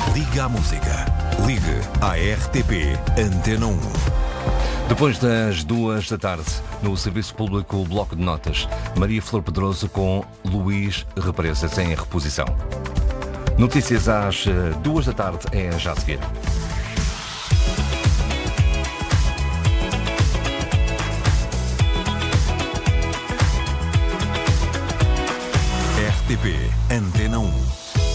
Liga à música. Ligue à RTP Antena 1. Depois das 2 da tarde, no Serviço Público Bloco de Notas, Maria Flor Pedroso com Luís Represas em reposição. Notícias às 2 da tarde é já a seguir. RTP Antena 1.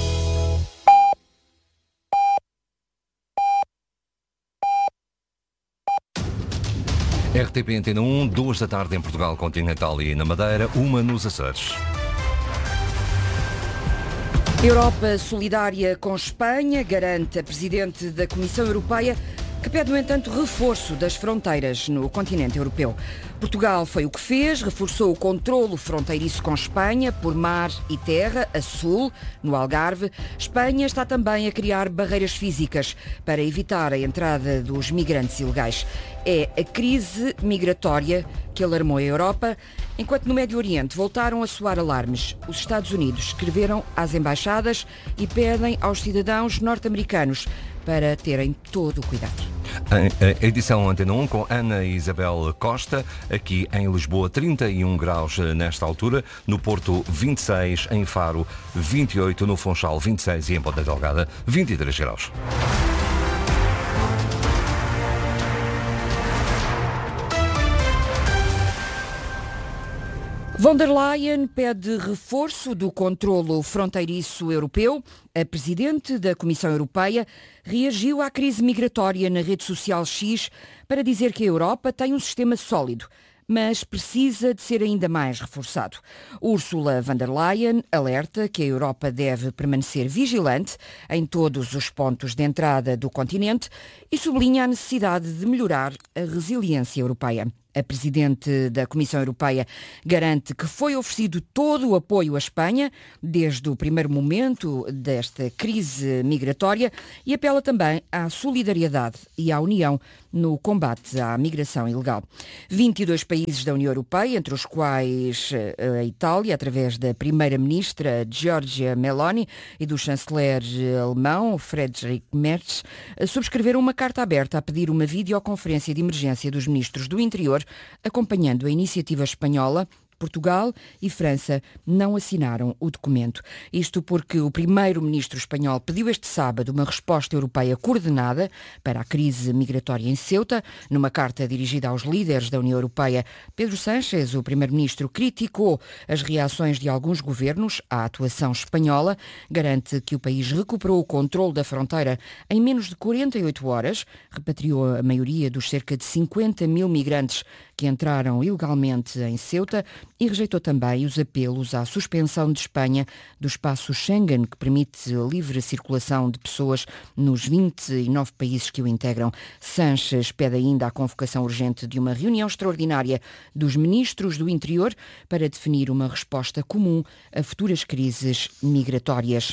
RTP Antena 1, 2 da tarde em Portugal Continental e na Madeira, 1 nos Açores. Europa solidária com Espanha, garante a Presidente da Comissão Europeia, que pede, no entanto, reforço das fronteiras no continente europeu. Portugal foi o que fez, reforçou o controlo fronteiriço com Espanha, por mar e terra, a sul, no Algarve. Espanha está também a criar barreiras físicas para evitar a entrada dos migrantes ilegais. É a crise migratória que alarmou a Europa, enquanto no Médio Oriente voltaram a soar alarmes. Os Estados Unidos escreveram às embaixadas e pedem aos cidadãos norte-americanos para terem todo o cuidado. A edição Antena 1 com Ana Isabel Costa, aqui em Lisboa 31 graus nesta altura, no Porto 26, em Faro 28, no Funchal 26 e em Ponta Delgada 23 graus. Von der Leyen pede reforço do controlo fronteiriço europeu. A Presidente da Comissão Europeia reagiu à crise migratória na rede social X para dizer que a Europa tem um sistema sólido, mas precisa de ser ainda mais reforçado. Ursula von der Leyen alerta que a Europa deve permanecer vigilante em todos os pontos de entrada do continente e sublinha a necessidade de melhorar a resiliência europeia. A Presidente da Comissão Europeia garante que foi oferecido todo o apoio à Espanha desde o primeiro momento desta crise migratória e apela também à solidariedade e à união no combate à migração ilegal. 22 países da União Europeia, entre os quais a Itália, através da Primeira-Ministra Giorgia Meloni e do chanceler alemão Friedrich Merz, subscreveram uma carta aberta a pedir uma videoconferência de emergência dos ministros do Interior, acompanhando a iniciativa espanhola. Portugal e França não assinaram o documento. Isto porque o primeiro-ministro espanhol pediu este sábado uma resposta europeia coordenada para a crise migratória em Ceuta. Numa carta dirigida aos líderes da União Europeia, Pedro Sánchez, o primeiro-ministro, criticou as reações de alguns governos à atuação espanhola. Garante que o país recuperou o controle da fronteira em menos de 48 horas, repatriou a maioria dos cerca de 50 mil migrantes que entraram ilegalmente em Ceuta e rejeitou também os apelos à suspensão de Espanha do espaço Schengen, que permite a livre circulação de pessoas nos 29 países que o integram. Sánchez pede ainda a convocação urgente de uma reunião extraordinária dos ministros do Interior para definir uma resposta comum a futuras crises migratórias.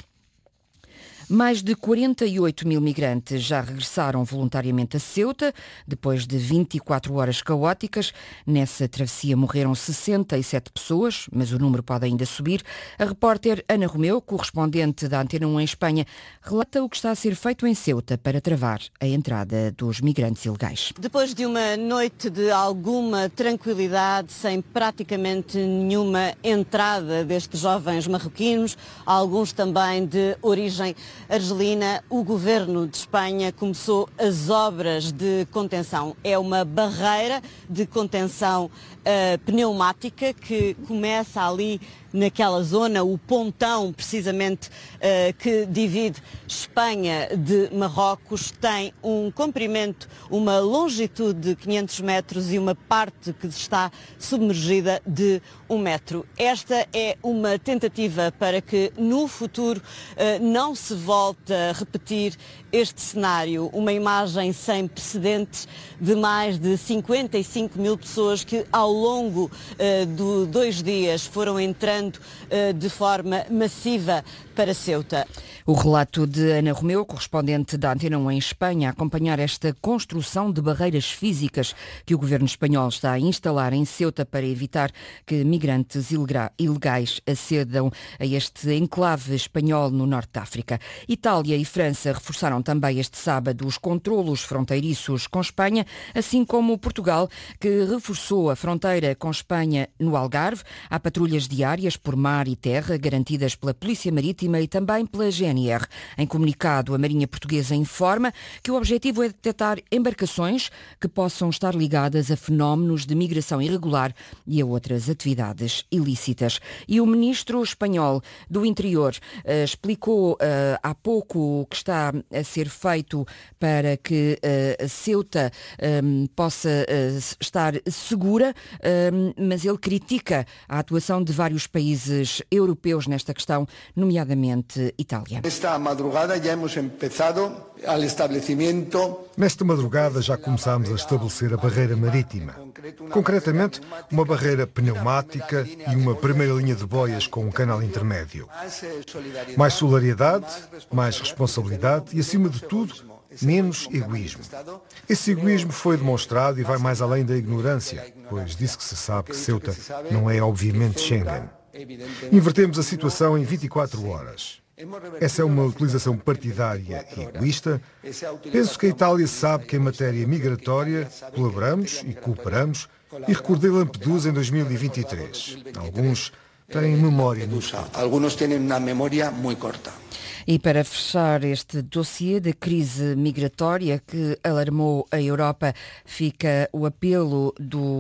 Mais de 48 mil migrantes já regressaram voluntariamente a Ceuta, depois de 24 horas caóticas. Nessa travessia morreram 67 pessoas, mas o número pode ainda subir. A repórter Ana Romeu, correspondente da Antena 1 em Espanha, relata o que está a ser feito em Ceuta para travar a entrada dos migrantes ilegais. Depois de uma noite de alguma tranquilidade, sem praticamente nenhuma entrada destes jovens marroquinos, alguns também de origem argelina, o governo de Espanha começou as obras de contenção. É uma barreira de contenção pneumática que começa ali naquela zona, o pontão precisamente que divide Espanha de Marrocos, tem um comprimento, uma longitude de 500 metros e uma parte que está submergida de 1 metro. Esta é uma tentativa para que no futuro não se volte a repetir este cenário, uma imagem sem precedentes de mais de 55 mil pessoas que ao longo de 2 dias foram entrando chegando de forma massiva para Ceuta. O relato de Ana Romeu, correspondente da Antena 1 em Espanha, a acompanhar esta construção de barreiras físicas que o governo espanhol está a instalar em Ceuta para evitar que migrantes ilegais acedam a este enclave espanhol no norte da África. Itália e França reforçaram também este sábado os controlos fronteiriços com Espanha, assim como Portugal, que reforçou a fronteira com Espanha no Algarve. Há patrulhas diárias por mar e terra, garantidas pela Polícia Marítima e também pela GNR. Em comunicado, a Marinha Portuguesa informa que o objetivo é detectar embarcações que possam estar ligadas a fenómenos de migração irregular e a outras atividades ilícitas. E o ministro espanhol do Interior explicou há pouco o que está a ser feito para que Ceuta possa estar segura, mas ele critica a atuação de vários países europeus nesta questão, nomeadamente Itália. Esta madrugada já hemos empezado al establecimiento. Nesta madrugada já começámos a estabelecer a barreira marítima. Concretamente, uma barreira pneumática e uma primeira linha de boias com um canal intermédio. Mais solidariedade, mais responsabilidade e, acima de tudo, menos egoísmo. Esse egoísmo foi demonstrado e vai mais além da ignorância, pois disso que se sabe que Ceuta não é obviamente Schengen. Invertemos a situação em 24 horas. Essa é uma utilização partidária e egoísta. Penso que a Itália sabe que em matéria migratória colaboramos e cooperamos e recordei Lampedusa em 2023. Alguns têm memória muito curta. Alguns têm uma memória muito curta. E para fechar este dossiê de crise migratória que alarmou a Europa, fica o apelo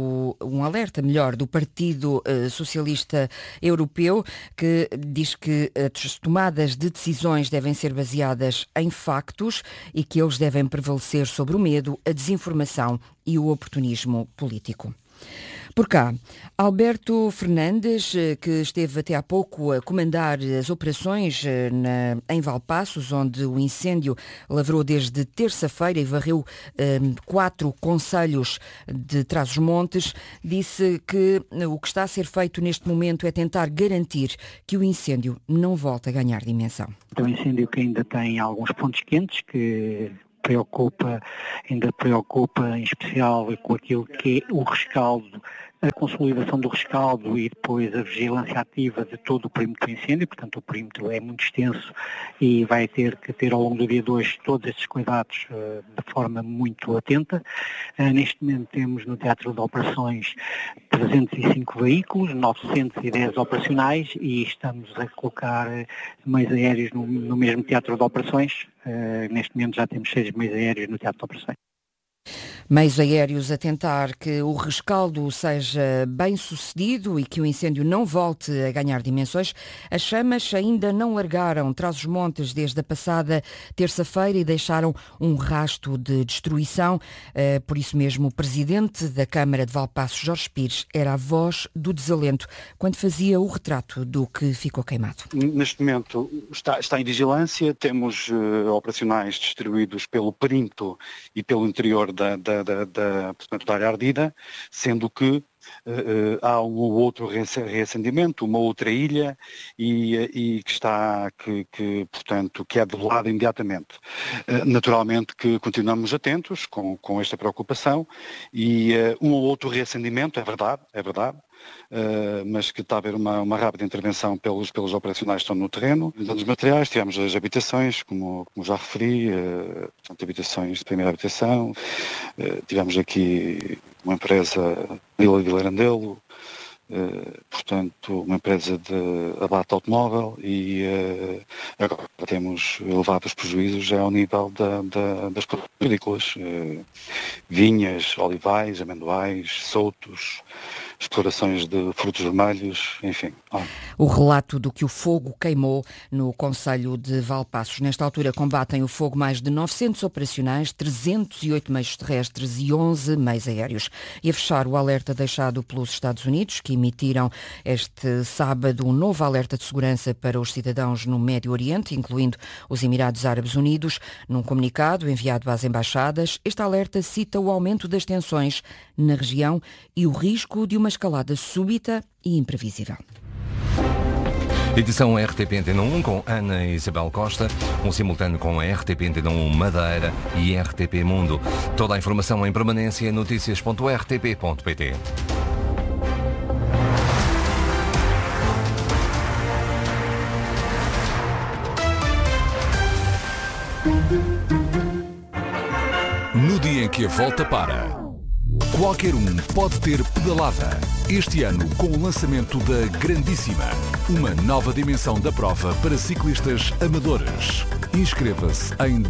um alerta do Partido Socialista Europeu, que diz que as tomadas de decisões devem ser baseadas em factos e que eles devem prevalecer sobre o medo, a desinformação e o oportunismo político. Por cá, Alberto Fernandes, que esteve até há pouco a comandar as operações em Valpaços, onde o incêndio lavrou desde terça-feira e varreu 4 concelhos de Trás-os-Montes, disse que o que está a ser feito neste momento é tentar garantir que o incêndio não volte a ganhar dimensão. É um incêndio que ainda tem alguns pontos quentes, que ainda preocupa em especial com aquilo que é o rescaldo, a consolidação do rescaldo e depois a vigilância ativa de todo o perímetro do incêndio. Portanto, o perímetro é muito extenso e vai ter que ter ao longo do dia 2 todos estes cuidados de forma muito atenta. Neste momento temos no Teatro de Operações 305 veículos, 910 operacionais e estamos a colocar meios aéreos no mesmo Teatro de Operações. Neste momento já temos 6 meios aéreos no Teatro de Operações. Meios aéreos a tentar que o rescaldo seja bem sucedido e que o incêndio não volte a ganhar dimensões. As chamas ainda não largaram Trás-os-Montes desde a passada terça-feira e deixaram um rasto de destruição. Por isso mesmo, o presidente da Câmara de Valpaços, Jorge Pires, era a voz do desalento quando fazia o retrato do que ficou queimado. Neste momento está em vigilância, temos operacionais distribuídos pelo perímetro e pelo interior portanto, da área ardida, sendo que há um outro reacendimento, uma outra ilha e que é debelada imediatamente. Naturalmente que continuamos atentos com esta preocupação e um ou outro reacendimento, é verdade, mas que está a haver uma rápida intervenção pelos operacionais que estão no terreno. Então, dos materiais, tivemos as habitações, como já referi, portanto, habitações de primeira habitação, tivemos aqui uma empresa Vila Vilarandelo, portanto, uma empresa de abate automóvel e agora temos elevados prejuízos ao nível das produções agrícolas, vinhas, olivais, amendoais, soutos, explorações de frutos vermelhos, enfim. O relato do que o fogo queimou no concelho de Valpaços. Nesta altura combatem o fogo mais de 900 operacionais, 308 meios terrestres e 11 meios aéreos. E a fechar o alerta deixado pelos Estados Unidos, que emitiram este sábado um novo alerta de segurança para os cidadãos no Médio Oriente, incluindo os Emirados Árabes Unidos. Num comunicado enviado às embaixadas, este alerta cita o aumento das tensões na região e o risco de uma escalada súbita e imprevisível. Edição RTP Antena 1 com Ana Isabel Costa, um simultâneo com a RTP Antena 1 Madeira e RTP Mundo. Toda a informação em permanência em notícias.rtp.pt. No dia em que a volta para, qualquer um pode ter pedalada. Este ano, com o lançamento da Grandíssima, uma nova dimensão da prova para ciclistas amadores. Inscreva-se em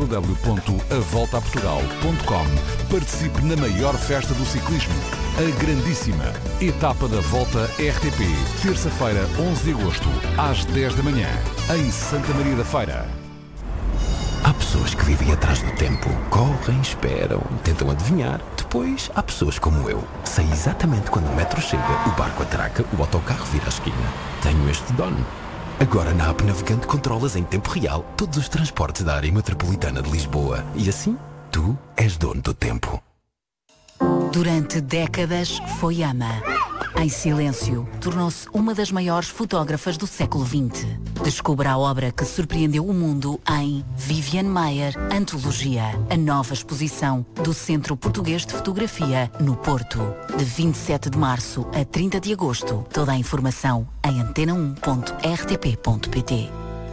www.avoltaportugal.com. Participe na maior festa do ciclismo, a Grandíssima. Etapa da Volta RTP, terça-feira, 11 de agosto, às 10 da manhã, em Santa Maria da Feira. Há pessoas que vivem atrás do tempo, correm, esperam, tentam adivinhar. Depois, há pessoas como eu. Sei exatamente quando o metro chega, o barco atraca, o autocarro vira a esquina. Tenho este dono. Agora na app Navegante controlas em tempo real todos os transportes da área metropolitana de Lisboa. E assim, tu és dono do tempo. Durante décadas foi ama. Em silêncio, tornou-se uma das maiores fotógrafas do século XX. Descubra a obra que surpreendeu o mundo em Viviane Maier, Antologia, a nova exposição do Centro Português de Fotografia, no Porto. De 27 de março a 30 de agosto. Toda a informação em antena1.rtp.pt.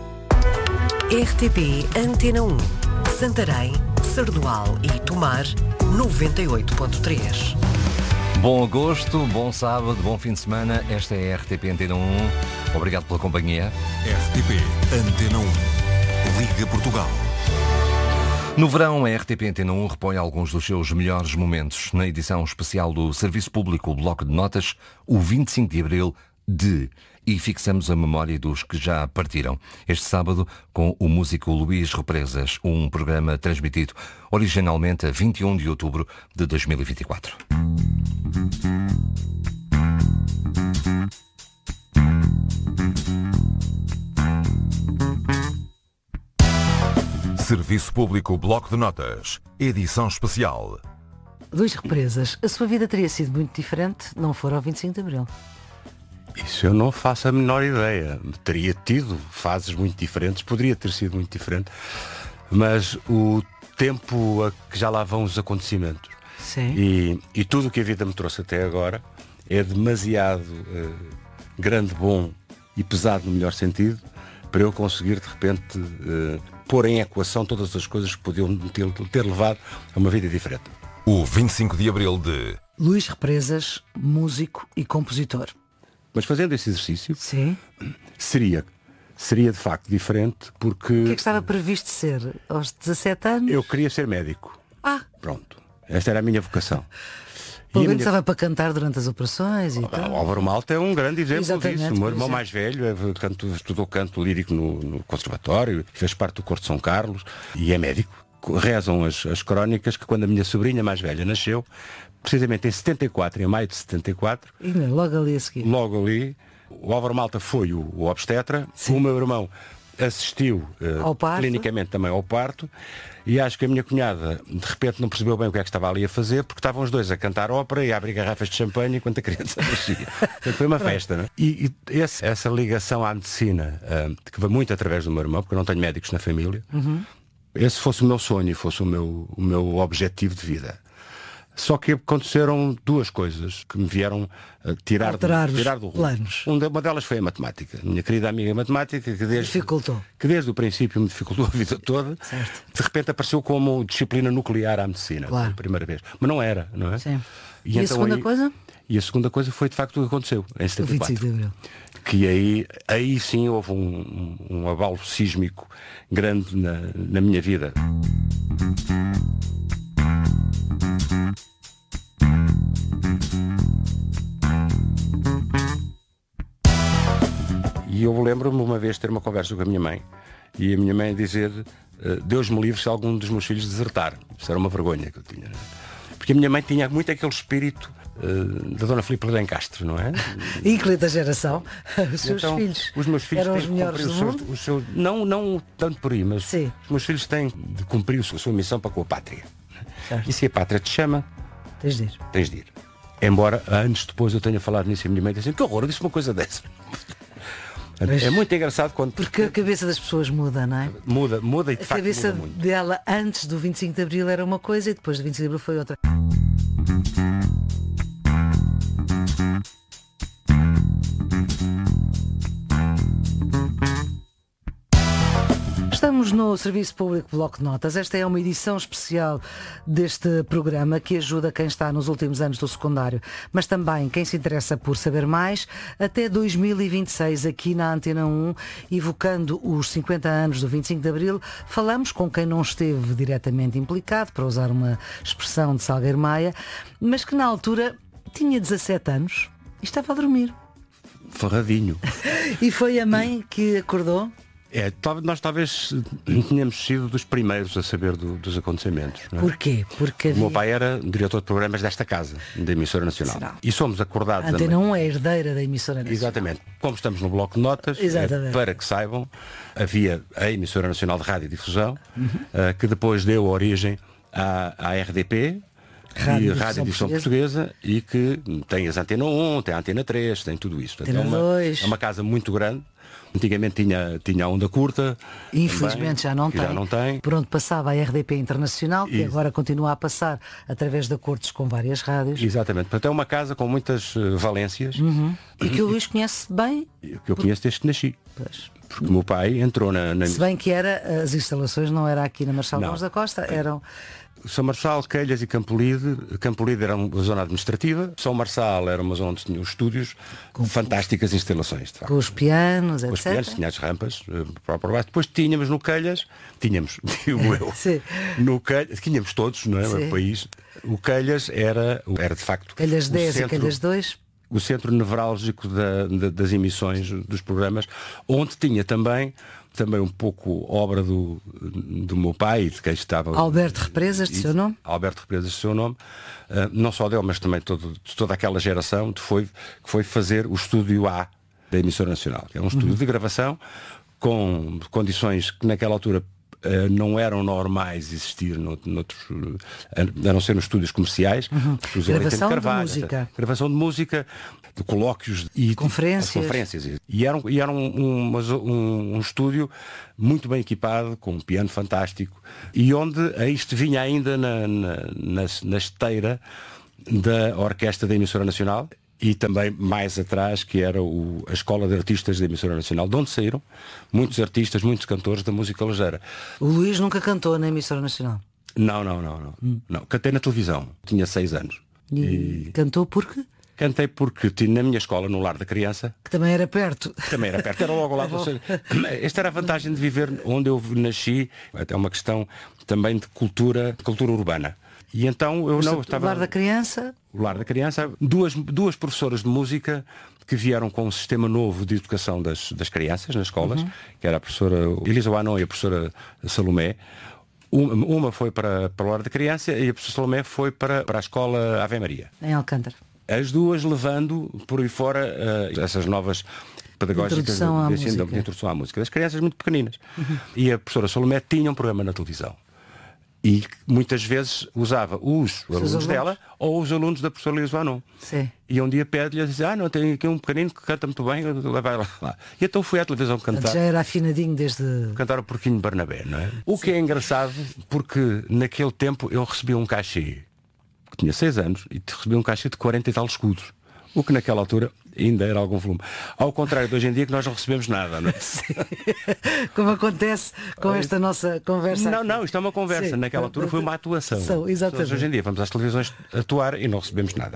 RTP Antena 1, Santarém, Sardual e Tomar, 98.3. Bom agosto, bom sábado, bom fim de semana. Esta é a RTP Antena 1. Obrigado pela companhia. RTP Antena 1. Liga Portugal. No verão, a RTP Antena 1 repõe alguns dos seus melhores momentos. Na edição especial do Serviço Público Bloco de Notas, o 25 de Abril e fixamos a memória dos que já partiram. Este sábado, com o músico Luís Represas, um programa transmitido originalmente a 21 de outubro de 2024. Serviço Público Bloco de Notas. Edição especial. Luís Represas, a sua vida teria sido muito diferente não for ao 25 de Abril. Isso eu não faço a menor ideia. Teria tido fases muito diferentes, poderia ter sido muito diferente, mas o tempo a que já lá vão os acontecimentos. Sim. E tudo o que a vida me trouxe até agora é demasiado grande, bom e pesado no melhor sentido para eu conseguir de repente pôr em equação todas as coisas que podiam ter levado a uma vida diferente. O 25 de Abril de Luís Represas, músico e compositor. Mas fazendo esse exercício, sim, seria de facto diferente, porque... O que é que estava previsto ser aos 17 anos? Eu queria ser médico. Pronto. Esta era a minha vocação. Pelo menos estava para cantar durante as operações e tal. O Álvaro Malta é um grande exemplo Exatamente, disso. O meu irmão mais velho estudou canto lírico no conservatório, fez parte do coro de São Carlos e é médico. Rezam as crónicas que quando a minha sobrinha mais velha nasceu, precisamente em 74, em maio de 74, e logo ali a seguir. Logo ali, o Álvaro Malta foi o obstetra. Sim. O meu irmão assistiu clinicamente também ao parto, e acho que a minha cunhada de repente não percebeu bem o que é que estava ali a fazer, porque estavam os dois a cantar ópera e a abrir garrafas de champanhe enquanto a criança nascia. Foi uma festa, não é? E essa ligação à medicina, que vai muito através do meu irmão, porque eu não tenho médicos na família, esse fosse o meu sonho, fosse o meu objetivo de vida. Só que aconteceram duas coisas que me vieram tirar do rumo. Uma delas foi a matemática. A minha querida amiga matemática, que desde o princípio me dificultou a vida toda, certo. De repente apareceu como disciplina nuclear à medicina, pela primeira vez. Mas não era, não é? Sim. E então, a segunda coisa? E a segunda coisa foi de facto o que aconteceu em 74. 25 de Abril. Que aí sim houve um abalo sísmico grande na minha vida. E eu lembro-me uma vez ter uma conversa com a minha mãe e a minha mãe dizer Deus me livre se algum dos meus filhos desertar. Isso era uma vergonha que eu tinha, né? Porque a minha mãe tinha muito aquele espírito da Dona Filipe de Lencastre, não é? Ícone da geração. Os seus então, filhos os meus filhos eram têm os melhores do mundo? Não tanto por aí, mas sim, os meus filhos têm de cumprir a sua missão para com a pátria. Certo. E se a pátria te chama, tens de ir. Tens de ir. Embora anos depois eu tenha falado nisso e a minha mãe disse assim, que horror, eu disse uma coisa dessa. É muito engraçado quando... Porque a cabeça das pessoas muda, não é? Muda e de a facto cabeça muda muito. dela antes do 25 de Abril era uma coisa e depois do 25 de Abril foi outra. Estamos no Serviço Público Bloco de Notas. Esta é uma edição especial deste programa que ajuda quem está nos últimos anos do secundário, mas também quem se interessa por saber mais até 2026 aqui na Antena 1, evocando os 50 anos do 25 de Abril. Falamos com quem não esteve diretamente implicado, para usar uma expressão de Salgueiro Maia, mas que na altura tinha 17 anos e estava a dormir. Ferradinho. E foi a mãe que acordou? Nós talvez tínhamos sido dos primeiros a saber dos acontecimentos. Não é? Porquê? Porque o meu pai era diretor de programas desta casa, da emissora nacional. Será? E somos acordados... A Antena 1 é herdeira da emissora nacional. Exatamente. Como estamos no bloco de notas, para que saibam, havia a emissora nacional de rádio e difusão, que depois deu origem à RDP, Rádio Difusão Portuguesa, e que tem as Antena 1, tem a Antena 3, tem tudo isso. Antena 2. É uma casa muito grande. Antigamente tinha a onda curta. Infelizmente também, já não tem. Por onde passava a RDP Internacional, que agora continua a passar através de acordos com várias rádios. Exatamente. Portanto, é uma casa com muitas valências. E que o Luís conhece bem. Que eu conheço desde que nasci. Pois. Porque o meu pai entrou na... Se bem que as instalações não era aqui na Marçal Gomes da Costa, eram... São Marçal, Quelhas e Campolide. Campolide era uma zona administrativa. São Marçal era uma zona onde tinha os estúdios com fantásticas instalações. Com os pianos, com etc. Os pianos, tinha as rampas para baixo. Depois tínhamos no Quelhas, digo eu, no Quelhas, tínhamos todos, não é? O país. O Quelhas era de facto... Quelhas 10 e Quelhas 2. O centro nevrálgico das emissões dos programas, onde tinha também um pouco obra do meu pai, de quem estava... Alberto Represas, de seu nome? Alberto Represas, de seu nome. Não só dele, mas também de toda aquela geração que foi fazer o estúdio A da emissora nacional. É um estúdio de gravação com condições que naquela altura não eram normais existir noutros, a não ser nos estúdios comerciais. Gravação de música. Gravação de música, de colóquios e conferências. E era um estúdio muito bem equipado, com um piano fantástico, e onde isto vinha ainda na esteira da orquestra da emissora nacional. E também mais atrás, que era a Escola de Artistas da Emissora Nacional, de onde saíram muitos artistas, muitos cantores da música ligeira. O Luís nunca cantou na Emissora Nacional? Não. Não. Cantei na televisão, tinha 6 anos. E cantou porque? Cantei porque tinha na minha escola, no Lar da Criança. Que também era perto. Era logo ao lado. Esta era a vantagem de viver onde eu nasci. É uma questão também de cultura urbana. E então eu estava... O Lar da Criança? O Lar da Criança, duas professoras de música que vieram com um sistema novo de educação das crianças nas escolas, que era a professora Elisa Wanon e a professora Salomé. Uma foi para o Lar da Criança e a professora Salomé foi para a escola Ave Maria. Em Alcântara. As duas levando por aí fora essas novas pedagógicas de introdução à música. Das crianças muito pequeninas. E a professora Salomé tinha um programa na televisão. E muitas vezes usava os alunos dela ou os alunos da professora Elisa Wanon. E um dia pede-lhe e diz, não, tem aqui um pequenino que canta muito bem, vai lá. E então fui à televisão cantar. Já era afinadinho desde... Cantar o Porquinho Barnabé, não é? O que é engraçado, porque naquele tempo eu recebi um cachê, que tinha 6 anos, e recebi um cachê de 40 e tal escudos. O que naquela altura ainda era algum volume. Ao contrário de hoje em dia, que nós não recebemos nada, não é? Sim. Como acontece com esta nossa conversa. Não, isto é uma conversa. Sim. Naquela altura foi uma atuação. Exatamente. Hoje em dia vamos às televisões atuar e não recebemos nada.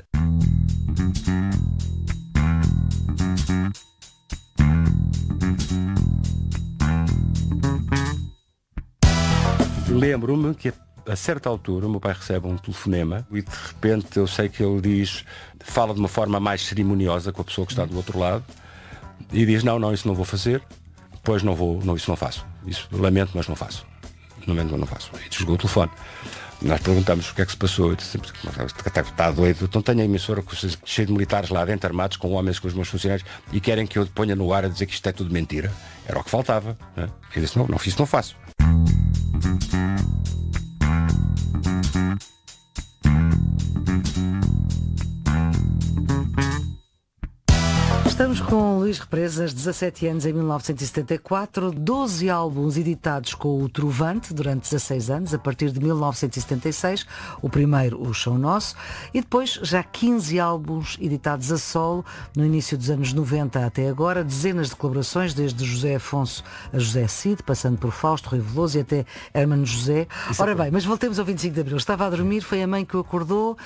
Lembro-me que a certa altura o meu pai recebe um telefonema e de repente eu sei que ele fala de uma forma mais cerimoniosa com a pessoa que está do outro lado e diz, não, isso não vou fazer, pois isso não faço. Isso lamento, mas não faço. Lamento, mas não faço. E desligou o telefone. Nós perguntamos o que é que se passou. Eu disse, está doido, então tenho a emissora cheia de militares lá dentro, armados com homens, com os meus funcionários, e querem que eu ponha no ar a dizer que isto é tudo mentira. Era o que faltava. Né? Eu disse, não, isso não faço. Estamos com Luís Represas, 17 anos em 1974, 12 álbuns editados com o Trovante durante 16 anos, a partir de 1976, o primeiro, O Chão Nosso, e depois já 15 álbuns editados a solo, no início dos anos 90 até agora, dezenas de colaborações, desde José Afonso a José Cid, passando por Fausto, Rui Veloso e até Hermano José. Ora bem, mas voltemos ao 25 de Abril. Estava a dormir, foi a mãe que o acordou.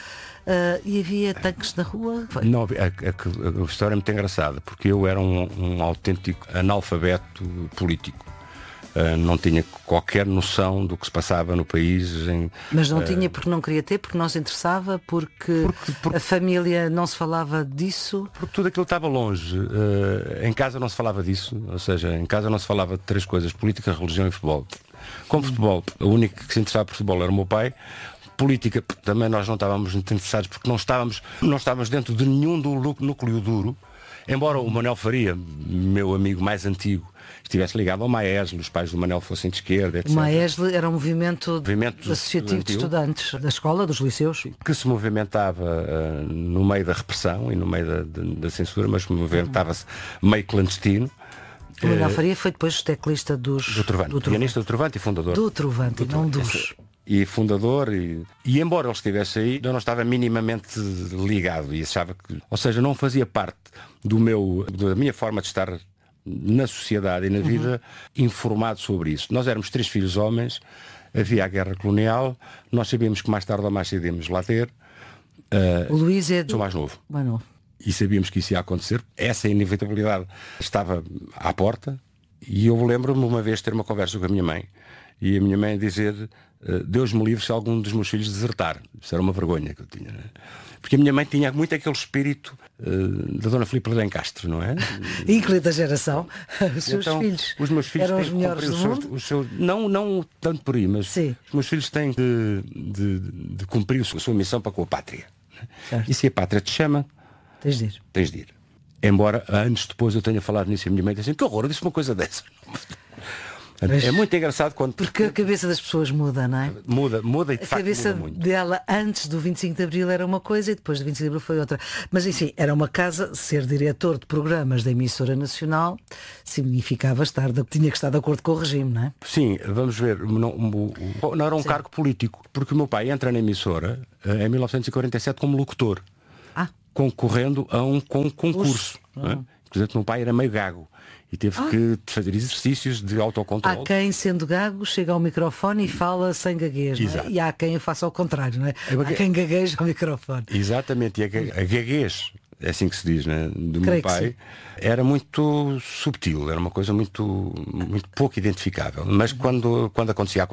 E havia tanques na rua? Foi. Não, a história é muito engraçada, porque eu era um autêntico analfabeto político. Não tinha qualquer noção do que se passava no país. Mas não tinha porque não queria ter, porque não se interessava, porque a família não se falava disso? Porque tudo aquilo estava longe. Em casa não se falava disso, ou seja, em casa não se falava de 3 coisas: política, religião e futebol. Com futebol, o único que se interessava por futebol era o meu pai. Política, também nós não estávamos muito interessados, porque não estávamos dentro de nenhum do núcleo duro, embora o Manuel Faria, meu amigo mais antigo, estivesse ligado ao Maesle, os pais do Manuel fossem de esquerda, etc. O Maesle era um movimento associativo de estudantes da escola, dos liceus. Que se movimentava no meio da repressão e no meio da censura, mas movimentava-se meio clandestino. O Manuel Faria foi depois teclista do Trovante, pianista do Trovante e fundador. Do Trovante, não dos... E fundador, e embora ele estivesse aí, eu não estava minimamente ligado e achava que, ou seja, não fazia parte da minha forma de estar na sociedade e na vida informado sobre isso. Nós éramos 3 filhos homens, havia a guerra colonial, nós sabíamos que mais tarde ou mais cedo íamos lá ter. O Luís é sou mais novo. Mais novo. E sabíamos que isso ia acontecer. Essa inevitabilidade estava à porta, e eu lembro-me uma vez ter uma conversa com a minha mãe, e a minha mãe dizer: Deus me livre se algum dos meus filhos desertar. Isso era uma vergonha que eu tinha, né? Porque a minha mãe tinha muito aquele espírito da Dona Filipa de Lencastre, não é? Ínclito da geração. Os seus filhos. Os meus filhos eram os melhores do mundo? Não tanto por aí, mas sim, os meus filhos têm de cumprir a sua missão para com a pátria. Certo. E se a pátria te chama, tens de ir. Tens de ir. Embora anos depois eu tenha falado nisso e a minha mãe disse assim: que horror, eu disse uma coisa dessa. Mas é muito engraçado quando... Porque a cabeça das pessoas muda, não é? Muda e de a facto cabeça muda muito. dela antes do 25 de Abril era uma coisa e depois do 25 de Abril foi outra. Mas enfim, era uma casa, ser diretor de programas da emissora nacional significava tinha que estar de acordo com o regime, não é? Sim, vamos ver, não era um cargo político, porque o meu pai entra na emissora em 1947 como locutor, concorrendo a um concurso. Não é? Portanto, o meu pai era meio gago e teve que fazer exercícios de autocontrole. Há quem, sendo gago, chega ao microfone e fala sem gaguez, não é? E há quem faça ao contrário, não é? Há quem gagueje ao microfone. Exatamente, e a gaguez, é assim que se diz, né, do meu pai, era muito subtil, era uma coisa muito pouco identificável, mas quando acontecia.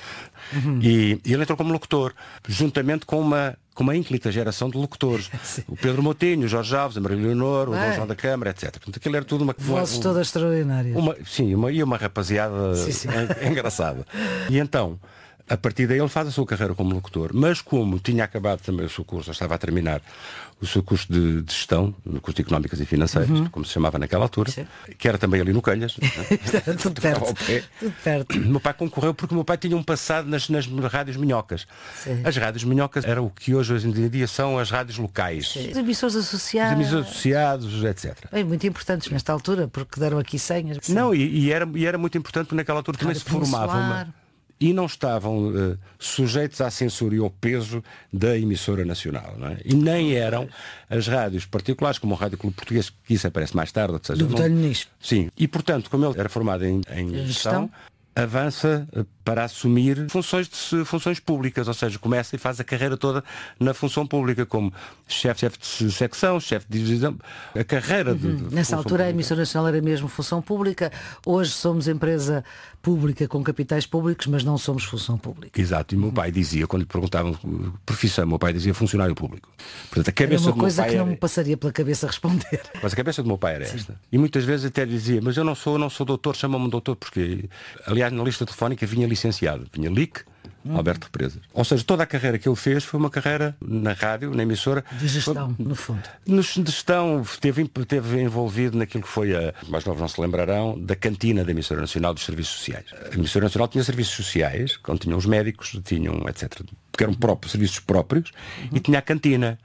E ele entrou como locutor, juntamente com uma ínclita geração de locutores. O Pedro Moutinho, o Jorge Alves, a Maria Leonor, o Dom João da Câmara, etc. Portanto, aquilo era tudo vozes todas extraordinárias. Uma rapaziada engraçada. E então, a partir daí ele faz a sua carreira como locutor, mas como tinha acabado também o seu curso, estava a terminar o seu curso de gestão, no curso de Económicas e Financeiras, como se chamava naquela altura, que era também ali no Calhas. Tudo perto. Tudo perto. O meu pai concorreu porque o meu pai tinha um passado nas rádios minhocas. Sim. As rádios minhocas eram o que hoje em dia são as rádios locais. Os emissores associados. Os emissores associados, etc. Bem, muito importantes nesta altura, porque deram aqui senhas. Não, e era muito importante porque naquela altura também se formava e não estavam sujeitos à censura e ao peso da emissora nacional, não é? E nem eram as rádios particulares, como o Rádio Clube Português, que isso aparece mais tarde, ou seja, sim, e portanto, como ele era formado em gestão, avança para assumir funções públicas, ou seja, começa e faz a carreira toda na função pública, como chefe de secção, chefe de divisão, a carreira nessa altura pública. A emissora nacional era mesmo função pública, hoje somos empresa pública com capitais públicos, mas não somos função pública. Exato, e o meu pai dizia, quando lhe perguntavam profissão, meu pai dizia funcionário público. Portanto, a cabeça era uma coisa que não me passaria pela cabeça responder. Mas a cabeça do meu pai era esta. E muitas vezes até dizia, mas eu não sou doutor, chama-me doutor, porque, aliás, na lista telefónica vinha licenciado, vinha LIC, Alberto Represas. Ou seja, toda a carreira que ele fez foi uma carreira na rádio, na emissora. De gestão, no fundo. De gestão, esteve envolvido naquilo que foi, os mais novos não se lembrarão, da cantina da emissora nacional dos serviços sociais. A emissora nacional tinha serviços sociais, onde tinham os médicos, tinham, etc. Porque eram serviços próprios, e tinha a cantina.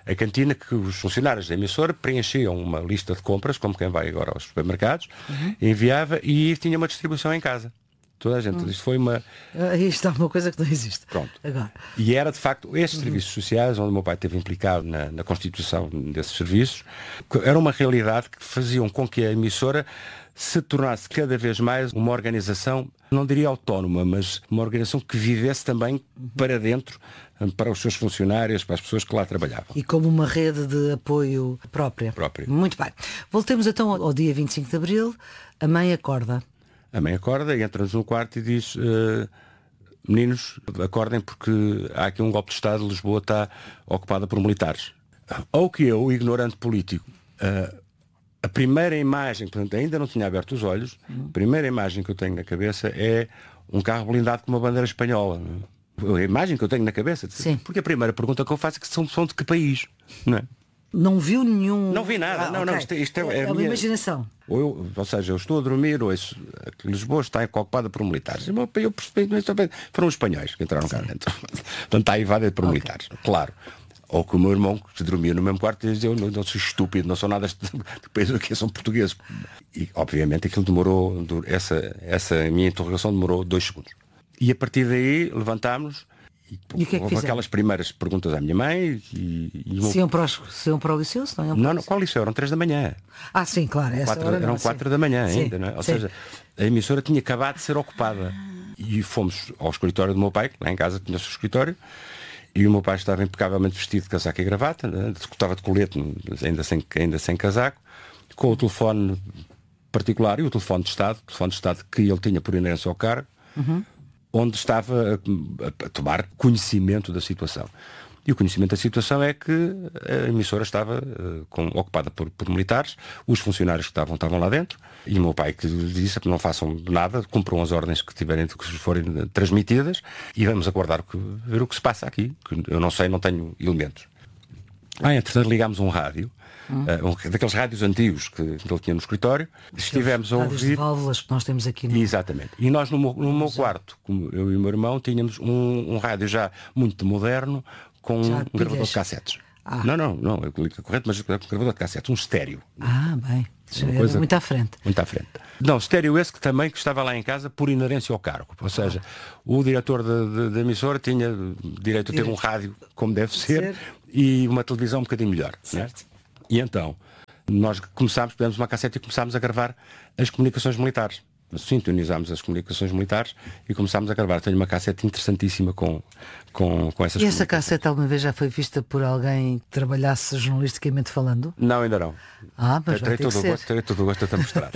a cantina que os funcionários da emissora preenchiam uma lista de compras, como quem vai agora aos supermercados, enviava e tinha uma distribuição em casa. Toda a gente. Isto foi uma... Isto é uma coisa que não existe. Pronto. Agora. E era, de facto, estes serviços sociais, onde o meu pai esteve implicado na constituição desses serviços, era uma realidade que faziam com que a emissora se tornasse cada vez mais uma organização, não diria autónoma, mas uma organização que vivesse também para dentro, para os seus funcionários, para as pessoas que lá trabalhavam. E como uma rede de apoio própria. Muito bem. Voltemos então ao dia 25 de Abril. A mãe acorda. A mãe acorda e entra-nos no quarto e diz: meninos, acordem porque há aqui um golpe de Estado, Lisboa está ocupada por militares. Ou que eu, ignorante político, a primeira imagem, portanto, ainda não tinha aberto os olhos, a primeira imagem que eu tenho na cabeça é um carro blindado com uma bandeira espanhola. A imagem que eu tenho na cabeça. Sim. Porque a primeira pergunta que eu faço é que são de que país? Não é? Não viu nenhum... Não vi nada. Não, isto é uma minha imaginação. Ou seja, eu estou a dormir, Lisboa está ocupada por militares. Eu percebi, foram os espanhóis que entraram cá dentro. Portanto, está invadida por militares. Claro. Ou que o meu irmão, que dormia no mesmo quarto, dizia: eu não sou estúpido, não sou nada de país aqui, são portugueses. E, obviamente, aquilo demorou, essa minha interrogação demorou 2 segundos. E a partir daí, levantámos. E o que é que houve aquelas primeiras perguntas à minha mãe se iam para o liceu? Se não, não, qual liceu? Eram 3 da manhã. Ah, sim, claro. Eram 4 da manhã ainda, não é? Ou seja, a emissora tinha acabado de ser ocupada. E fomos ao escritório do meu pai, lá em casa tinha o seu escritório, e o meu pai estava impecavelmente vestido de casaco e gravata, né? Estava de colete, ainda sem casaco, com o telefone particular e o telefone de Estado que ele tinha por inerência ao cargo, onde estava a tomar conhecimento da situação. E o conhecimento da situação é que a emissora estava ocupada por militares, os funcionários que estavam lá dentro, e o meu pai que disse: não façam nada, cumpram as ordens que forem transmitidas, e vamos aguardar ver o que se passa aqui, que eu não sei, não tenho elementos. Entretanto ligámos um rádio, daqueles rádios antigos que ele tinha no escritório. Estivemos a ouvir... de válvulas que nós temos aqui. Exatamente. E nós no meu quarto, como eu e o meu irmão, tínhamos um rádio já muito moderno, com um gravador de cassetes. Não, é correto, mas um gravador de cassetes, um estéreo. Bem. Coisa muito à frente. Muito à frente. Não, estéreo esse que também estava lá em casa por inerência ao cargo. Ou seja, o diretor da emissora tinha direito a ter um rádio como deve ser e uma televisão um bocadinho melhor. Certo. Né? E então, nós pegamos uma cassete e começámos a gravar as comunicações militares. Sintonizámos as comunicações militares e começámos a gravar. Tenho uma cassete interessantíssima com essas. E essa cassete alguma vez já foi vista por alguém que trabalhasse jornalisticamente falando? Não, ainda não. Mas vai ter que ser. Terei todo o gosto de te mostrar.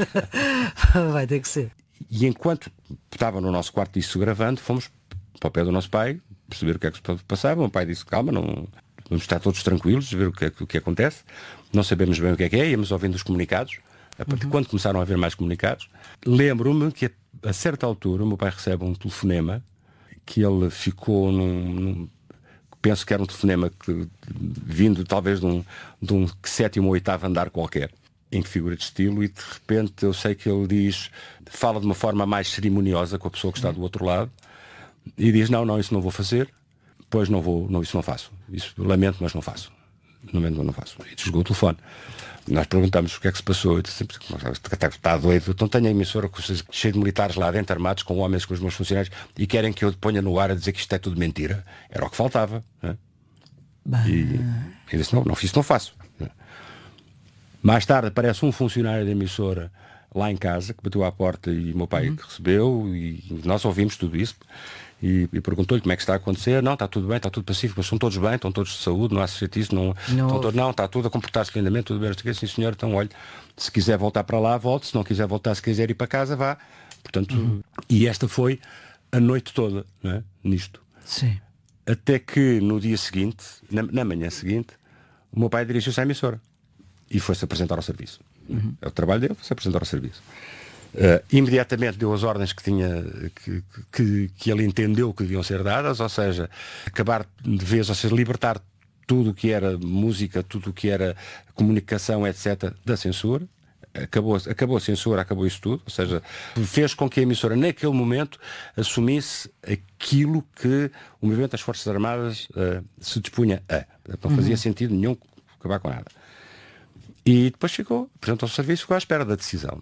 Vai ter que ser. E enquanto estava no nosso quarto isso gravando, fomos para o pé do nosso pai perceber o que é que se passava. O meu pai disse: calma, não, vamos estar todos tranquilos, ver o que acontece. Não sabemos bem o que é, íamos ouvindo os comunicados. A partir de quando começaram a haver mais comunicados, lembro-me que a certa altura o meu pai recebe um telefonema que ele ficou penso que era um telefonema vindo talvez de um 7º ou 8º andar qualquer, em que figura de estilo, e de repente eu sei que ele fala de uma forma mais cerimoniosa com a pessoa que está do outro lado e diz: não, isso não vou fazer, pois isso não faço, isso lamento, mas não faço. Não faço. E desligou o telefone. Nós perguntamos o que é que se passou. Eu disse: está doido, então tenho a emissora cheia de militares lá dentro, armados, com homens, com os meus funcionários, e querem que eu ponha no ar a dizer que isto é tudo mentira. Era o que faltava, né? E eu disse: não, isso não faço. Mais tarde aparece um funcionário da emissora lá em casa, que bateu à porta, e o meu pai recebeu, e nós ouvimos tudo isso. E perguntou-lhe como é que está a acontecer. Não, está tudo bem, está tudo pacífico, mas são todos bem, estão todos de saúde, não há chatice, está tudo a comportar-se lindamente, tudo bem. Sim, senhor, então olhe, se quiser voltar para lá, volte, se não quiser voltar, se quiser ir para casa, vá. Portanto, e esta foi a noite toda, não é? Nisto. Sim. Até que no dia seguinte, na manhã seguinte, o meu pai dirigiu-se à emissora e foi-se apresentar ao serviço. É o trabalho dele, foi-se apresentar ao serviço. Imediatamente deu as ordens que ele entendeu que deviam ser dadas, ou seja, acabar de vez, ou seja, libertar tudo o que era música, tudo o que era comunicação, etc., da censura. acabou a censura, acabou isso tudo, ou seja, fez com que a emissora naquele momento assumisse aquilo que o movimento das Forças Armadas se dispunha a. Não fazia sentido nenhum acabar com nada. E depois apresentou-se ao serviço e ficou à espera da decisão.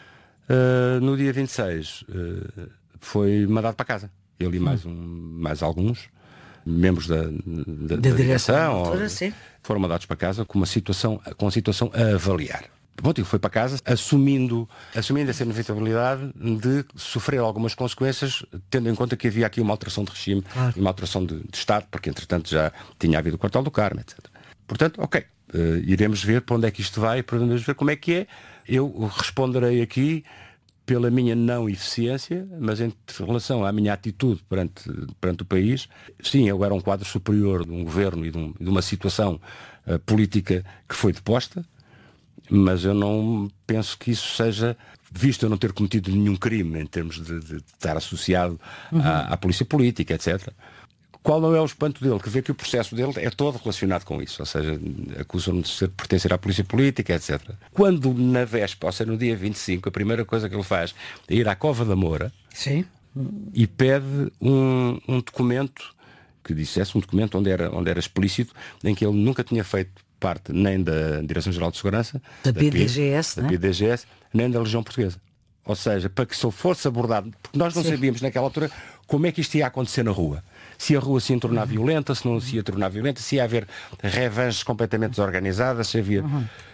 No dia 26 foi mandado para casa. Ele e mais alguns membros da direção foram mandados para casa com a situação a avaliar. Bom, ele foi para casa assumindo essa inevitabilidade de sofrer algumas consequências, tendo em conta que havia aqui uma alteração de regime e uma alteração de Estado, porque entretanto já tinha havido o Quartel do Carmo, etc. Portanto, ok, iremos ver para onde é que isto vai, iremos ver como é que é. Eu responderei aqui pela minha não eficiência, mas em relação à minha atitude perante o país, sim, eu era um quadro superior de um governo e de uma situação política que foi deposta, mas eu não penso que isso seja, visto eu não ter cometido nenhum crime em termos de estar associado à polícia política, etc. Qual não é o espanto dele? Que vê que o processo dele é todo relacionado com isso, ou seja, acusam-no de pertencer à polícia política, etc. Quando na véspera, ou seja, no dia 25, a primeira coisa que ele faz é ir à Cova da Moura e pede um documento que dissesse, um documento onde era explícito, em que ele nunca tinha feito parte nem da Direção-Geral de Segurança, da PDGS, nem da Legião Portuguesa. Ou seja, para que se ele fosse abordado, porque nós não sabíamos naquela altura como é que isto ia acontecer na rua. Se a rua se ia tornar violenta, se não se ia tornar violenta, se ia haver revanches completamente desorganizadas, se havia...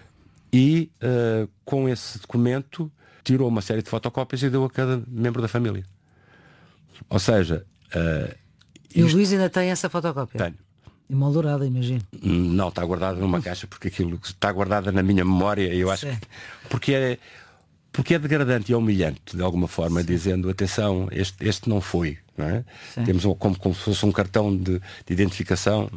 E com esse documento tirou uma série de fotocópias e deu a cada membro da família. Ou seja... E o Luís ainda tem essa fotocópia? Tenho. Emoldurada, imagino. Não, está guardada numa caixa, porque aquilo está guardado na minha memória, eu acho que... Porque é degradante e humilhante, de alguma forma, dizendo, atenção, este não foi. Não é? Temos como se fosse um cartão de identificação.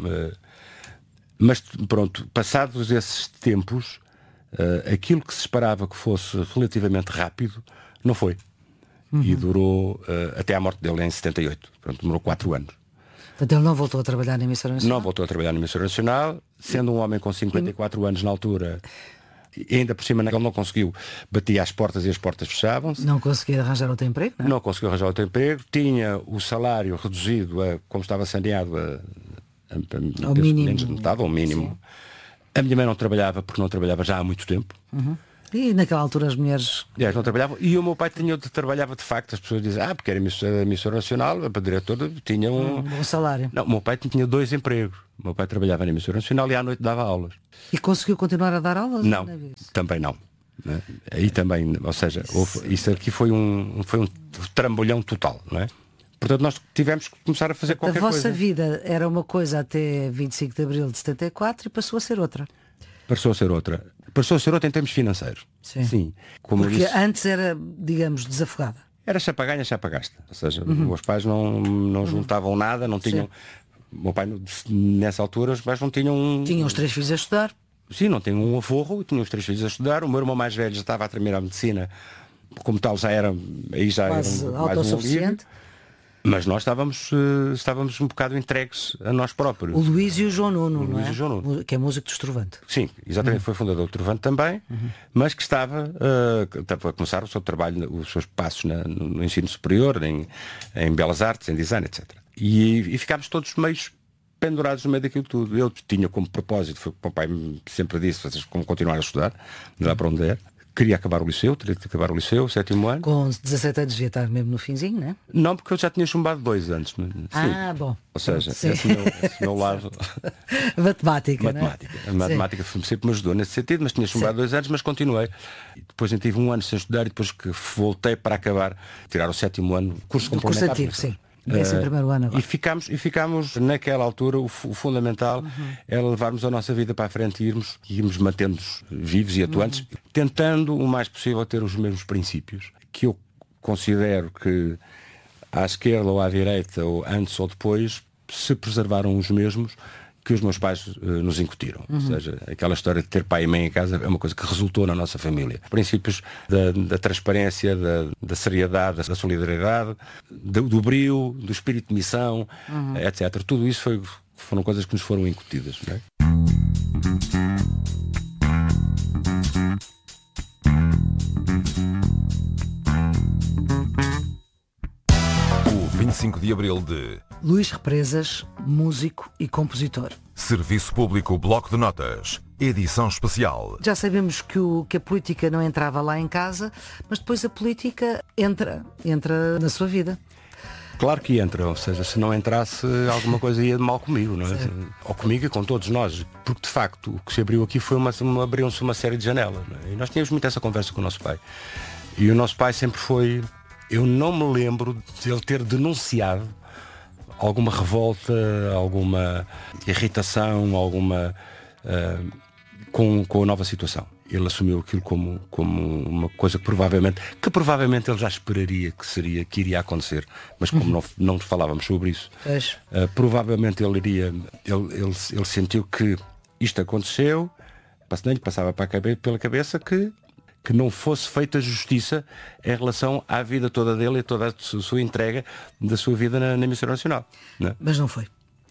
Mas pronto, passados esses tempos, aquilo que se esperava que fosse relativamente rápido, não foi. E durou até à morte dele em 78. Pronto, demorou 4 anos. Portanto, ele não voltou a trabalhar na Emissora Nacional? Não voltou a trabalhar na Emissora Nacional, sendo um homem com 54 anos na altura. E ainda por cima ele não conseguiu, batia às portas e as portas fechavam-se. Não conseguia arranjar outro emprego, não é? Não conseguiu arranjar outro emprego. Tinha o salário reduzido, como estava saneado, ao mínimo. Menos de metade, ao mínimo. Sim. A minha mãe não trabalhava porque não trabalhava já há muito tempo. E naquela altura as mulheres... não trabalhavam. E o meu pai trabalhava de facto. As pessoas dizem, porque era emissora nacional, a diretora tinha um salário. Não, o meu pai tinha 2 empregos. O meu pai trabalhava na emissora nacional e à noite dava aulas. E conseguiu continuar a dar aulas? Não, também não. Aí também, ou seja, isso aqui foi um trambolhão total, não é? Portanto, nós tivemos que começar a fazer qualquer coisa. A vossa vida era uma coisa até 25 de Abril de 74 e passou a ser outra. Passou a ser outra em termos financeiros. Sim. Como porque antes era, digamos, desafogada. Era chapa ganha, chapa gasta. Ou seja, meus pais não juntavam nada, não tinham... O meu pai, nessa altura, os pais não tinham... Tinham os 3 filhos a estudar. Sim, não tinham um aforro, tinham os 3 filhos a estudar. O meu irmão mais velho já estava a terminar a medicina. Como tal, já era quase mais autossuficiente. Mas nós estávamos um bocado entregues a nós próprios. O Luís e o João Nuno, não é? O João Nuno. Que é músico do Estrovante. Sim, exatamente, foi fundador do Estrovante também, mas que estava a começar o seu trabalho, os seus passos no ensino superior, em Belas Artes, em Design, etc. E ficámos todos meios pendurados no meio daquilo tudo. Eu tinha como propósito, foi o que o pai sempre disse, vocês como continuar a estudar, não dá para onde é. Queria acabar o liceu, teria que acabar o liceu, 7º ano. Com 17 anos devia estar mesmo no finzinho, não é? Não, porque eu já tinha chumbado 2 antes. Sim. Bom. Ou seja, esse meu lado... Matemática. A matemática sempre me ajudou nesse sentido, mas tinha chumbado 2 anos, mas continuei. E depois eu tive 1 ano sem estudar e depois que voltei para acabar, tirar o 7º ano, curso complementar. Curso antigo, sim. Esse primeiro ano agora. E ficámos naquela altura, o fundamental era levarmos a nossa vida para a frente e irmos mantendo-nos vivos e atuantes, tentando o mais possível ter os mesmos princípios, que eu considero que à esquerda ou à direita, ou antes ou depois, se preservaram os mesmos que os meus pais nos incutiram. Ou seja, aquela história de ter pai e mãe em casa é uma coisa que resultou na nossa família. Princípios da transparência, da seriedade, da solidariedade, do brio, do espírito de missão, etc. Tudo isso foram coisas que nos foram incutidas. Não é? 25 de Abril de Luís Represas, músico e compositor. Serviço Público Bloco de Notas, edição especial. Já sabemos que a política não entrava lá em casa, mas depois a política entra na sua vida. Claro que entra, ou seja, se não entrasse alguma coisa ia de mal comigo, não é? Ou comigo e com todos nós, porque de facto o que se abriu aqui foi abriu-se uma série de janelas, não é? E nós tínhamos muito essa conversa com o nosso pai. E o nosso pai sempre foi, eu não me lembro de ele ter denunciado alguma revolta, alguma irritação, alguma com a nova situação. Ele assumiu aquilo como uma coisa que provavelmente ele já esperaria que iria acontecer, mas como não falávamos sobre isso, provavelmente ele sentiu que isto aconteceu, passava pela cabeça que não fosse feita justiça em relação à vida toda dele e toda a sua entrega da sua vida na Missão Nacional. Não é? Mas não foi.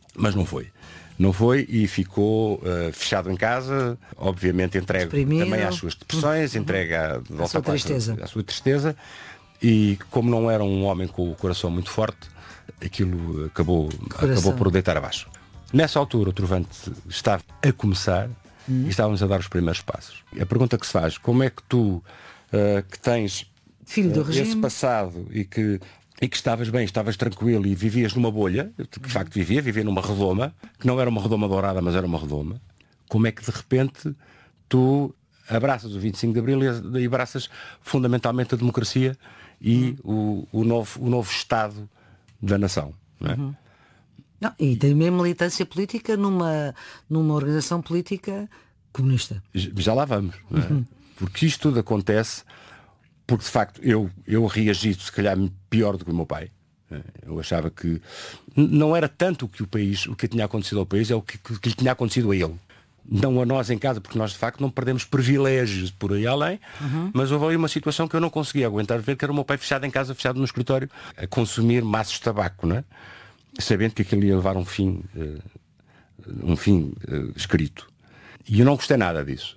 Não foi e ficou fechado em casa, obviamente entregue deprimido, também às suas depressões, entregue à sua tristeza, e como não era um homem com o coração muito forte, aquilo acabou por o deitar abaixo. Nessa altura o Trovante estava a começar e estávamos a dar os primeiros passos. A pergunta que se faz, como é que tu, que tens filho do regime, esse passado e que estavas bem, estavas tranquilo e vivias numa bolha, de facto vivia numa redoma, que não era uma redoma dourada, mas era uma redoma, como é que de repente tu abraças o 25 de Abril e abraças fundamentalmente a democracia e o novo Estado da nação, não é? Não, e tem mesmo militância política numa organização política comunista. Já lá vamos, não é? Porque isto tudo acontece porque de facto eu reagi se calhar pior do que o meu pai. Eu achava que não era tanto o que tinha acontecido ao país, é o que lhe tinha acontecido a ele. Não a nós em casa, porque nós de facto não perdemos privilégios por aí além, mas houve ali uma situação que eu não conseguia aguentar ver, que era o meu pai fechado em casa, fechado no escritório, a consumir maços de tabaco, não é? Sabendo que aquilo ia levar um fim escrito. E eu não gostei nada disso.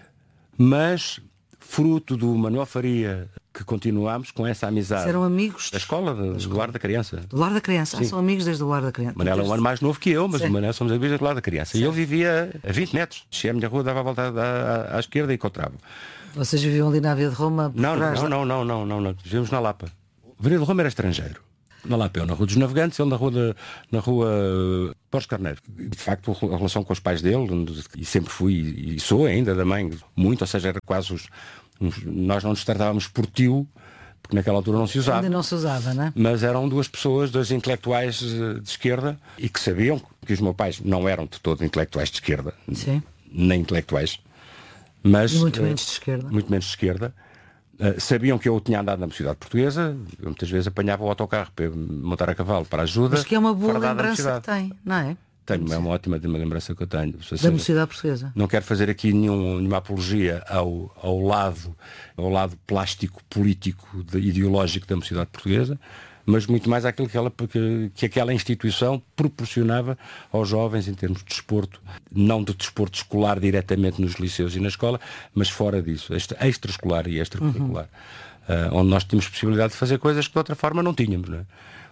Mas fruto do Manuel Faria, que continuámos com essa amizade. Eram amigos da escola, do Lar da Criança. Do Lar da Criança, são amigos desde o Lar da Criança. O Manel é um ano mais novo que eu, mas o Manel somos amigos do Lar da Criança. Sim. E eu vivia a 20 metros. Descia a minha rua, dava a volta à esquerda e encontrava. Vocês viviam ali na Avenida de Roma? Não. Vivíamos na Lapa. A Avenida de Roma era estrangeiro. Na Lapa, eu na Rua dos Navegantes, ele na rua Porto Carneiro. De facto, a relação com os pais dele, e sempre fui e sou ainda da mãe, muito, ou seja, era quase nós não nos tratávamos por tio, porque naquela altura não se usava. Ainda não se usava, não é? Mas eram dois intelectuais de esquerda e que sabiam que os meus pais não eram de todo intelectuais de esquerda. Sim. Nem intelectuais. Mas, e muito menos de esquerda. Muito menos de esquerda. Sabiam que eu tinha andado na Mocidade Portuguesa, eu muitas vezes apanhava o autocarro para montar a cavalo para a ajuda. Mas que é uma boa lembrança que tem, não é? Tenho, é uma ótima lembrança que eu tenho. Da Mocidade Portuguesa. Não quero fazer aqui nenhuma apologia ao lado plástico, político, ideológico da Mocidade Portuguesa, mas muito mais àquilo que aquela instituição proporcionava aos jovens em termos de desporto, não de desporto escolar diretamente nos liceus e na escola, mas fora disso, extraescolar e extracurricular, onde nós tínhamos possibilidade de fazer coisas que de outra forma não tínhamos. Não é?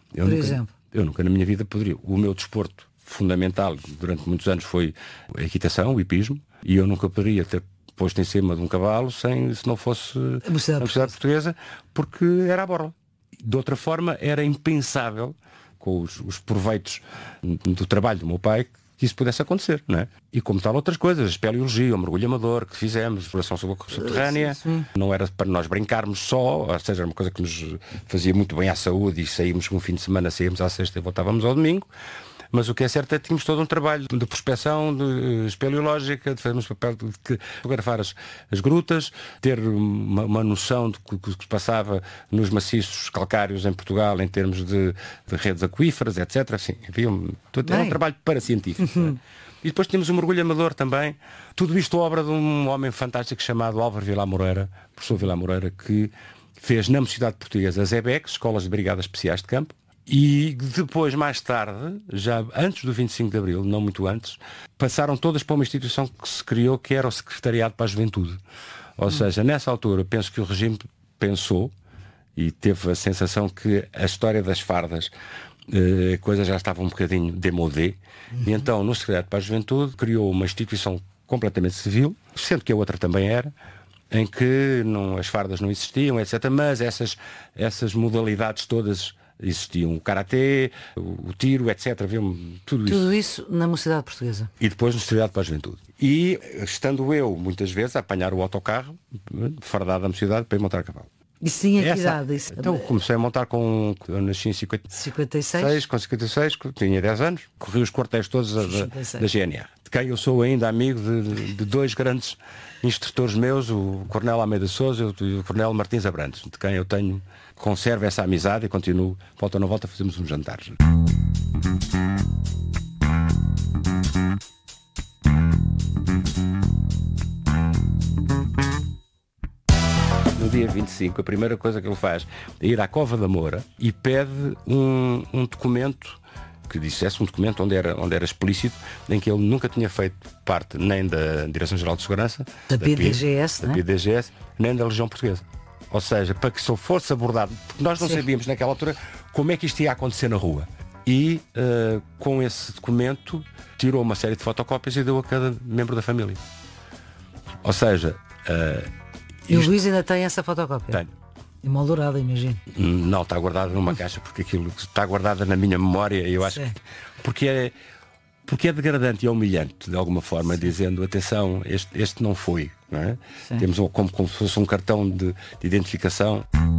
Eu nunca na minha vida poderia. O meu desporto fundamental durante muitos anos foi a equitação, o hipismo, e eu nunca poderia ter posto em cima de um cavalo se não fosse a Mocidade Portuguesa, porque era a borla. De outra forma, era impensável, com os proveitos do trabalho do meu pai, que isso pudesse acontecer, não é? E como tal outras coisas, a espeleologia, o mergulho amador que fizemos, a exploração subterrânea, não era para nós brincarmos só, ou seja, era uma coisa que nos fazia muito bem à saúde e saímos um fim de semana, saímos à sexta e voltávamos ao domingo. Mas o que é certo é que tínhamos todo um trabalho de prospecção, de espeleológica, de fazermos papel de fotografar as grutas, ter uma noção do que se passava nos maciços calcários em Portugal em termos de redes aquíferas, etc. Assim, era um trabalho paracientífico. E depois tínhamos o mergulho amador também. Tudo isto obra de um homem fantástico chamado Álvaro Vilar Moreira, professor Vilar Moreira, que fez na Mocidade Portuguesa as EBEC, Escolas de Brigadas Especiais de Campo. E depois, mais tarde, já antes do 25 de Abril, não muito antes, passaram todas para uma instituição que se criou, que era o Secretariado para a Juventude. Ou seja, nessa altura, penso que o regime pensou, e teve a sensação que a história das fardas, a coisa já estava um bocadinho démodé, e então no Secretariado para a Juventude criou uma instituição completamente civil, sendo que a outra também era, em que as fardas não existiam, etc. Mas essas modalidades todas existiam. O karatê, o tiro, etc. Tudo isso. Tudo isso na Mocidade Portuguesa. E depois no Secretariado para a Juventude. E estando eu, muitas vezes, a apanhar o autocarro, fardado da Mocidade, para ir montar a cavalo. Isso tinha que idade? Então comecei a montar eu nasci em 56, com 56, tinha 10 anos, corri os quartéis todos da GNR, de quem eu sou ainda amigo de dois grandes instrutores meus, o Coronel Almeida Sousa e o Coronel Martins Abrantes, de quem eu conservo essa amizade e continuo, volta ou não volta, fazemos uns jantares. No dia 25, a primeira coisa que ele faz é ir à Cova da Moura e pede um documento que dissesse, um documento onde era explícito, em que ele nunca tinha feito parte nem da Direção-Geral de Segurança, da PDGS, nem da Legião Portuguesa. Ou seja, para que se fosse abordado, porque nós não sabíamos naquela altura como é que isto ia acontecer na rua. E com esse documento tirou uma série de fotocópias e deu a cada membro da família. Ou seja... E o Luís ainda tem essa fotocópia? Tenho. Emoldurada, imagino. Não, está guardada numa caixa, porque aquilo está guardado na minha memória, eu acho que... Porque é degradante e humilhante, de alguma forma, dizendo, atenção, este não foi. Não é? Temos como se fosse um cartão de identificação.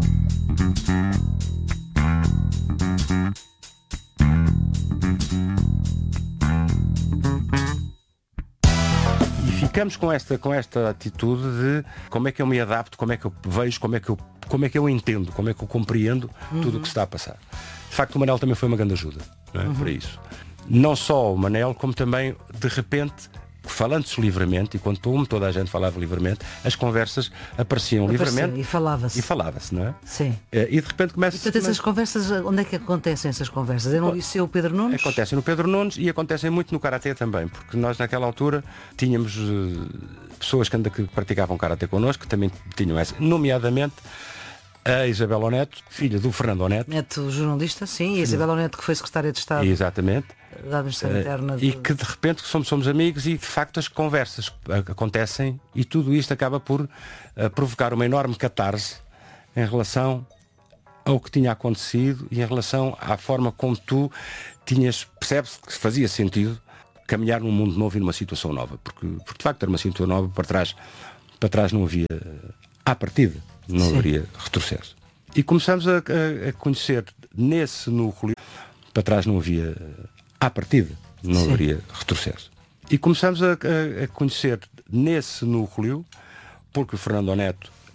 Ficamos com esta atitude de como é que eu me adapto, como é que eu vejo, como é que eu entendo, como é que eu compreendo tudo o que se está a passar. De facto, o Manel também foi uma grande ajuda, não é? Para isso. Não só o Manel, como também, de repente, falando-se livremente, e quando toda a gente falava livremente, as conversas apareciam livremente. E falava-se. E falava-se, não é? Sim. E de repente começa... Portanto, essas conversas, onde é que acontecem essas conversas? É no Liceu Pedro Nunes? Acontecem no Pedro Nunes e acontecem muito no Karatê também, porque nós naquela altura tínhamos pessoas que praticavam Karatê connosco, que também tinham essa, nomeadamente a Isabel Oneto, filha do Fernando Oneto. Neto jornalista, sim, e a Isabel Oneto, que foi secretária de Estado. Exatamente. Da administração interna e que de repente somos amigos e de facto as conversas acontecem e tudo isto acaba por provocar uma enorme catarse em relação ao que tinha acontecido e em relação à forma como tu percebes que fazia sentido caminhar num mundo novo e numa situação nova, porque de facto era uma situação nova, para trás não havia à partida, não haveria retrocesso. E começamos a conhecer nesse núcleo, para trás não havia à partida, não haveria retrocesso. E começamos a conhecer nesse núcleo, porque o Fernando Oneto